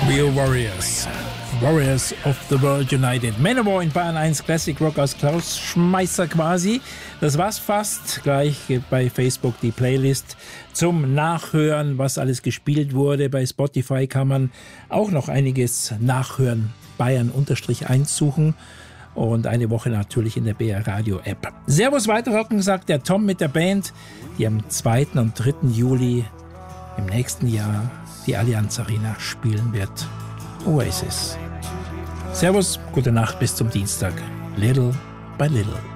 Real Warriors. Warriors of the World United. Manowar in Bayern 1 Classic Rock aus Klaus Schmeisser quasi. Das war's fast. Gleich bei Facebook die Playlist zum Nachhören, was alles gespielt wurde. Bei Spotify kann man auch noch einiges nachhören. Bayern-1 suchen. Und eine Woche natürlich in der BR Radio App. Servus weiterrocken, sagt der Tom mit der Band, die am 2. und 3. Juli im nächsten Jahr die Allianz Arena spielen wird. Oasis. Servus, gute Nacht, bis zum Dienstag. Little by little.